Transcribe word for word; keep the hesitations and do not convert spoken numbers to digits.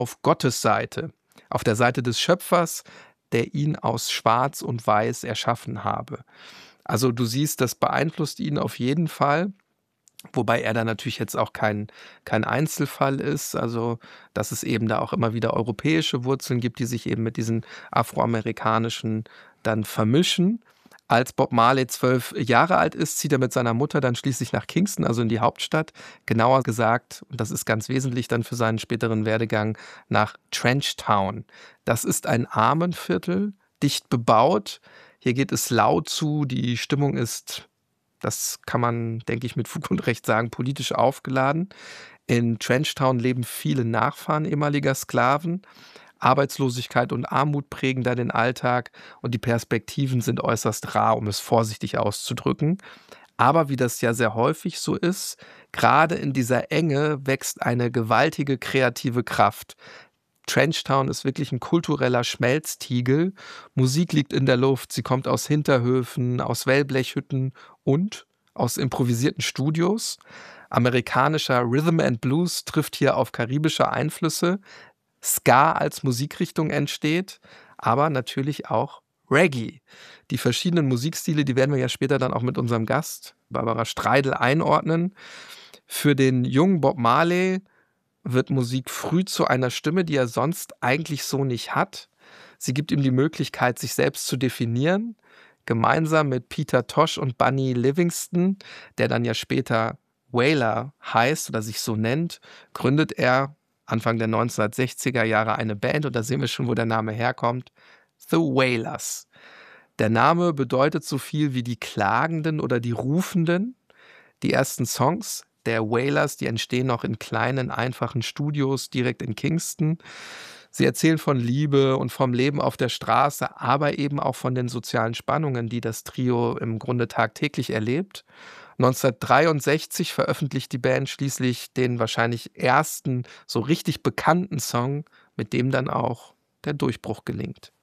auf Gottes Seite, auf der Seite des Schöpfers, der ihn aus Schwarz und Weiß erschaffen habe. Also du siehst, das beeinflusst ihn auf jeden Fall, wobei er da natürlich jetzt auch kein kein Einzelfall ist, also dass es eben da auch immer wieder europäische Wurzeln gibt, die sich eben mit diesen afroamerikanischen dann vermischen. Als Bob Marley zwölf Jahre alt ist, zieht er mit seiner Mutter dann schließlich nach Kingston, also in die Hauptstadt. Genauer gesagt, und das ist ganz wesentlich dann für seinen späteren Werdegang, nach Trenchtown. Das ist ein Armenviertel, dicht bebaut. Hier geht es laut zu, die Stimmung ist, das kann man, denke ich, mit Fug und Recht sagen, politisch aufgeladen. In Trenchtown leben viele Nachfahren ehemaliger Sklaven. Arbeitslosigkeit und Armut prägen da den Alltag und die Perspektiven sind äußerst rar, um es vorsichtig auszudrücken. Aber wie das ja sehr häufig so ist, gerade in dieser Enge wächst eine gewaltige kreative Kraft. Trenchtown ist wirklich ein kultureller Schmelztiegel. Musik liegt in der Luft, sie kommt aus Hinterhöfen, aus Wellblechhütten und aus improvisierten Studios. Amerikanischer Rhythm and Blues trifft hier auf karibische Einflüsse. Ska als Musikrichtung entsteht, aber natürlich auch Reggae. Die verschiedenen Musikstile, die werden wir ja später dann auch mit unserem Gast Barbara Streidel einordnen. Für den jungen Bob Marley wird Musik früh zu einer Stimme, die er sonst eigentlich so nicht hat. Sie gibt ihm die Möglichkeit, sich selbst zu definieren. Gemeinsam mit Peter Tosh und Bunny Livingston, der dann ja später Wailers heißt oder sich so nennt, gründet er Anfang der neunzehnhundertsechziger Jahre eine Band und da sehen wir schon, wo der Name herkommt. The Wailers. Der Name bedeutet so viel wie die Klagenden oder die Rufenden. Die ersten Songs der Wailers, die entstehen noch in kleinen, einfachen Studios direkt in Kingston. Sie erzählen von Liebe und vom Leben auf der Straße, aber eben auch von den sozialen Spannungen, die das Trio im Grunde tagtäglich erlebt. neunzehnhundertdreiundsechzig veröffentlicht die Band schließlich den wahrscheinlich ersten so richtig bekannten Song, mit dem dann auch der Durchbruch gelingt.